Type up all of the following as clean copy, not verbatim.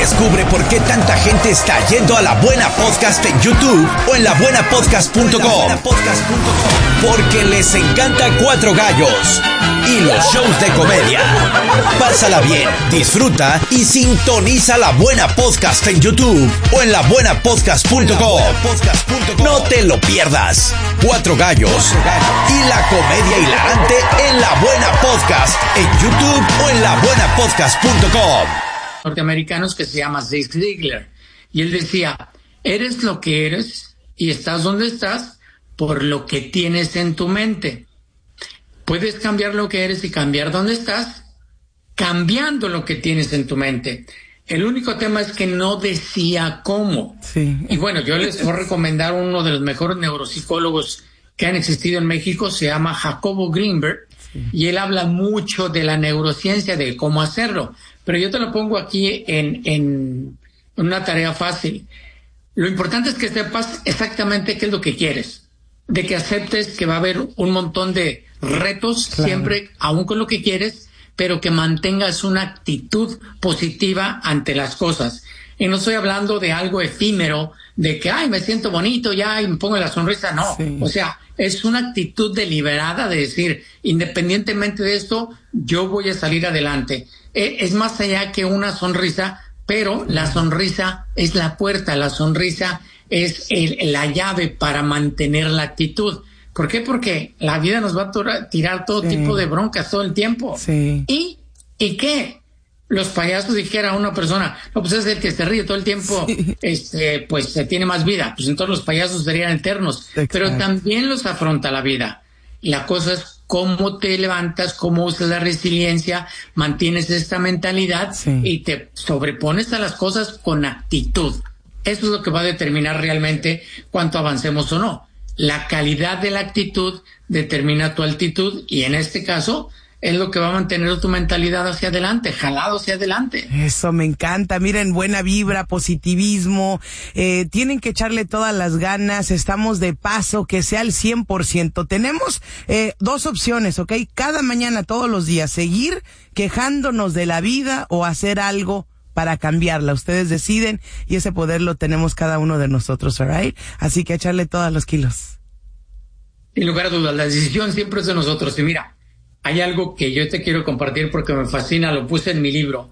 Descubre por qué tanta gente está yendo a La Buena Podcast en YouTube o en labuenapodcast.com. Porque les encanta Cuatro Gallos y los shows de comedia. Pásala bien, disfruta y sintoniza La Buena Podcast en YouTube o en labuenapodcast.com. No te lo pierdas. Cuatro Gallos y la comedia hilarante en La Buena Podcast en YouTube o en labuenapodcast.com. Norteamericanos que se llama Zig Ziglar, y él decía: eres lo que eres y estás donde estás por lo que tienes en tu mente. Puedes cambiar lo que eres y cambiar dónde estás cambiando lo que tienes en tu mente. El único tema es que no decía cómo. Sí. Y bueno, yo les voy a recomendar uno de los mejores neuropsicólogos que han existido en México. Se llama Jacobo Greenberg, y él habla mucho de la neurociencia, de cómo hacerlo. Pero yo te lo pongo aquí en una tarea fácil. Lo importante es que sepas exactamente qué es lo que quieres, de que aceptes que va a haber un montón de retos, claro, siempre, aún con lo que quieres, pero que mantengas una actitud positiva ante las cosas. Y no estoy hablando de algo efímero, de que, ay, me siento bonito ya y me pongo la sonrisa. No, sí. O sea, es una actitud deliberada de decir, independientemente de esto, yo voy a salir adelante. Es más allá que una sonrisa, pero la sonrisa es la puerta, la sonrisa es la llave para mantener la actitud. ¿Por qué? Porque la vida nos va a tirar todo tipo de broncas todo el tiempo. Sí. ¿Y qué? Los payasos, dijera una persona, no, pues es el que se ríe todo el tiempo, pues se tiene más vida. Pues entonces los payasos serían eternos. Exacto. Pero también los afronta la vida. La cosa es cómo te levantas, cómo usas la resiliencia, mantienes esta mentalidad, y te sobrepones a las cosas con actitud. Eso es lo que va a determinar realmente cuánto avancemos o no. La calidad de la actitud determina tu altitud, y en este caso es lo que va a mantener tu mentalidad hacia adelante, jalado hacia adelante. Eso me encanta. Miren, buena vibra, positivismo, tienen que echarle todas las ganas, estamos de paso, que sea al 100%. Tenemos dos opciones, ¿ok? Cada mañana, todos los días, seguir quejándonos de la vida o hacer algo para cambiarla. Ustedes deciden, y ese poder lo tenemos cada uno de nosotros, ¿alright? Así que echarle todos los kilos. Sin lugar a dudas, la decisión siempre es de nosotros. Y mira, hay algo que yo te quiero compartir porque me fascina, lo puse en mi libro,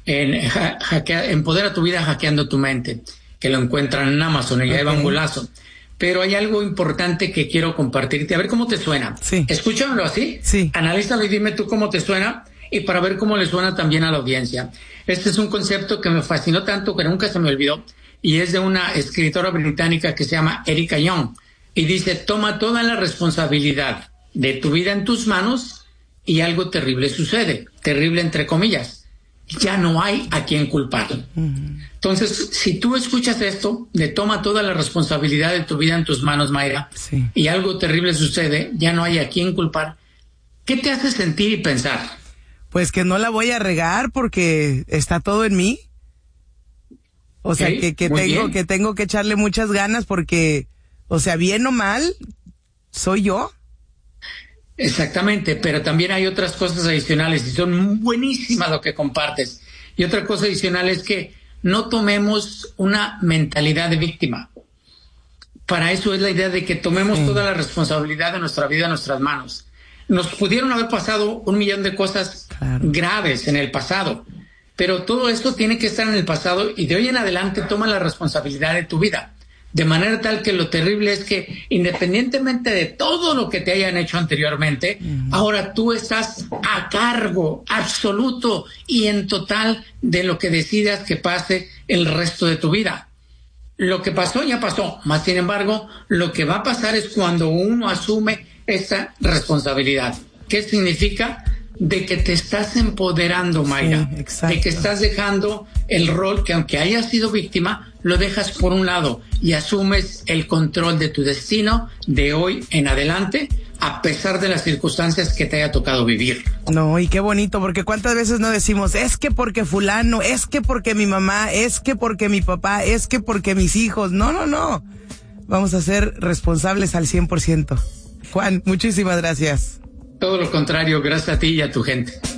Empodera tu vida hackeando tu mente, que lo encuentran en Amazon, y ya va un golazo. Pero hay algo importante que quiero compartirte, a ver cómo te suena. Sí. Escúchamelo así, sí. Analízalo y dime tú cómo te suena, y para ver cómo le suena también a la audiencia. Este es un concepto que me fascinó tanto que nunca se me olvidó, y es de una escritora británica que se llama Erika Young, y dice: toma toda la responsabilidad de tu vida en tus manos y algo terrible sucede, terrible entre comillas, ya no hay a quien culpar. Entonces, si tú escuchas esto, de toma toda la responsabilidad de tu vida en tus manos, Mayra, y algo terrible sucede, ya no hay a quien culpar, ¿qué te hace sentir y pensar? Pues que no la voy a regar porque está todo en mí. O sea, que tengo que echarle muchas ganas porque, o sea, bien o mal, soy yo. Exactamente, pero también hay otras cosas adicionales y son buenísimas lo que compartes. Y otra cosa adicional es que no tomemos una mentalidad de víctima. Para eso es la idea de que tomemos toda la responsabilidad de nuestra vida en nuestras manos. Nos pudieron haber pasado 1,000,000 de cosas graves en el pasado, pero todo esto tiene que estar en el pasado, y de hoy en adelante toma la responsabilidad de tu vida. De manera tal que lo terrible es que, independientemente de todo lo que te hayan hecho anteriormente, ahora tú estás a cargo absoluto y en total de lo que decidas que pase el resto de tu vida. Lo que pasó ya pasó, más sin embargo, lo que va a pasar es cuando uno asume esa responsabilidad. ¿Qué significa? De que te estás empoderando, Mayra, de que estás dejando el rol que, aunque hayas sido víctima, lo dejas por un lado y asumes el control de tu destino de hoy en adelante, a pesar de las circunstancias que te haya tocado vivir. No, y qué bonito, porque cuántas veces no decimos, es que porque fulano, es que porque mi mamá, es que porque mi papá, es que porque mis hijos. No. Vamos a ser responsables al 100%. Juan, muchísimas gracias. Todo lo contrario, gracias a ti y a tu gente.